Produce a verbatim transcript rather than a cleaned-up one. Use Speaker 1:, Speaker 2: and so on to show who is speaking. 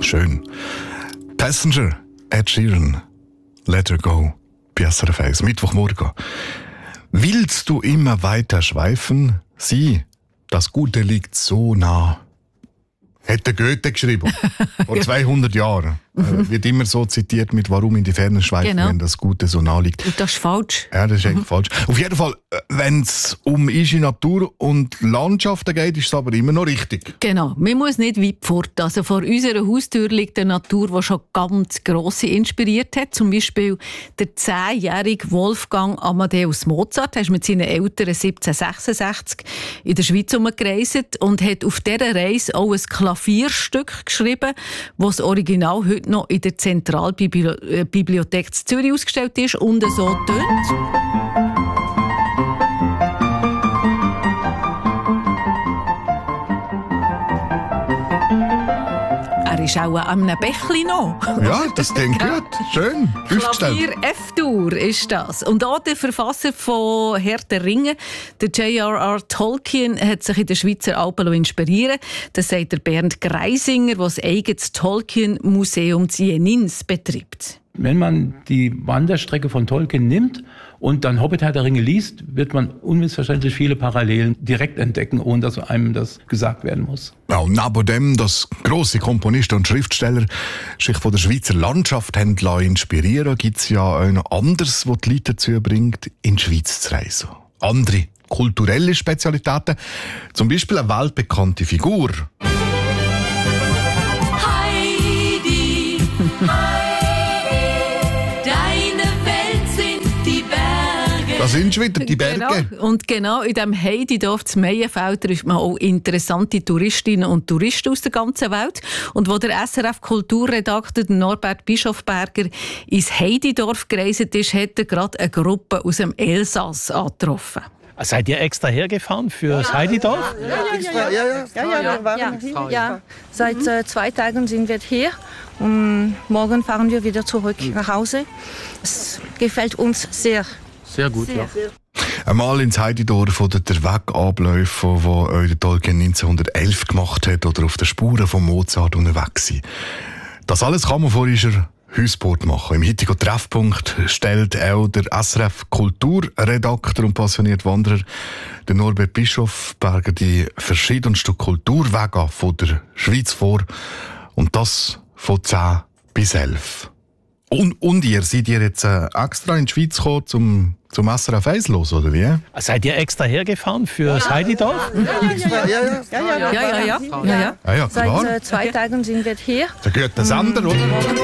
Speaker 1: Schön. Passenger, Ed Sheeran, Let Her Go, bei S R F eins, Mittwochmorgen. Willst du immer weiter schweifen? Sieh, das Gute liegt so nah. Hätte Goethe geschrieben. Vor zweihundert Jahren. Äh, wird immer so zitiert mit «Warum in die Ferne schweifen,
Speaker 2: genau.
Speaker 1: wenn das Gute so nah liegt».
Speaker 2: Und das ist falsch.
Speaker 1: Ja, das ist eigentlich mhm. falsch. Auf jeden Fall, wenn es um unsere Natur und Landschaften geht, ist es aber immer noch richtig.
Speaker 2: Genau, man muss nicht weit fort. Also vor unserer Haustür liegt eine Natur, die schon ganz Grosse inspiriert hat. Zum Beispiel der zehnjährige Wolfgang Amadeus Mozart. Er ist mit seinen Eltern siebzehnhundertsechsundsechzig in der Schweiz herumgereist und hat auf dieser Reise auch ein Klavierstück geschrieben, das das Original heute noch in der Zentralbibliothek in Zürich ausgestellt ist und so tönt. Er ist auch an einem Bächli noch.
Speaker 1: Ja, das klingt gut. Schön.
Speaker 2: Klavier F-Dur ist das. Und auch der Verfasser von Herr der Ringe, der J R R Tolkien, hat sich in den Schweizer Alpen inspirieren lassen. Das sagt der Bernd Greisinger, der das eigenes Tolkien-Museum Jenins betreibt.
Speaker 3: Wenn man die Wanderstrecke von Tolkien nimmt und dann Hobbit Herr der Ringe liest, wird man unmissverständlich viele Parallelen direkt entdecken, ohne dass einem das gesagt werden muss.
Speaker 1: Ja, und neben dem, dass grosse Komponisten und Schriftsteller sich von der Schweizer Landschaft haben inspirieren, gibt es ja auch noch anderes, was die Leute dazu bringt, in die Schweiz zu reisen. Andere kulturelle Spezialitäten, zum Beispiel eine weltbekannte Figur.
Speaker 4: Heidi, Heidi.
Speaker 1: Da sind schon wieder die Berge.
Speaker 2: Genau. Und genau in diesem Heididorf zu Meienfeld trifft man auch interessante Touristinnen und Touristen aus der ganzen Welt. Und wo der S R F-Kulturredakteur Norbert Bischofberger ins Heididorf gereist ist, hat er gerade eine Gruppe aus dem Elsass angetroffen.
Speaker 5: Seid ihr extra hergefahren für das Heididorf?
Speaker 6: Ja, ja, ja. ja, ja. ja, ja, ja, wir waren
Speaker 7: ja,
Speaker 6: hier.
Speaker 7: ja. Seit äh, zwei Tagen sind wir hier und morgen fahren wir wieder zurück nach Hause. Es gefällt uns sehr.
Speaker 5: Sehr gut,
Speaker 7: sehr.
Speaker 5: ja.
Speaker 1: Einmal ins Heididorf oder der Weg abläufen, den euer Tolkien neunzehnhundertelf gemacht hat oder auf den Spuren von Mozart unterwegs sein. Das alles kann man vor unserer Hausport machen. Im heutigen Treffpunkt stellt auch der S R F-Kulturredakteur und passionierte Wanderer, der Norbert Bischofberger, die verschiedensten Kulturwege von der Schweiz vor. Und das von zehn bis elf. Und, und ihr, seid ihr jetzt äh, extra in die Schweiz gekommen, zum, zum S R F eins los, oder wie?
Speaker 5: Seid ihr extra hergefahren für das Heididorf?
Speaker 6: Ja, ja, ja. ja, ja.
Speaker 7: Ja, ja, ja. ja, ja.
Speaker 1: Ja, ja, klar.
Speaker 7: Seit äh, zwei Tagen sind wir hier.
Speaker 1: Der gehört der Sender, oder?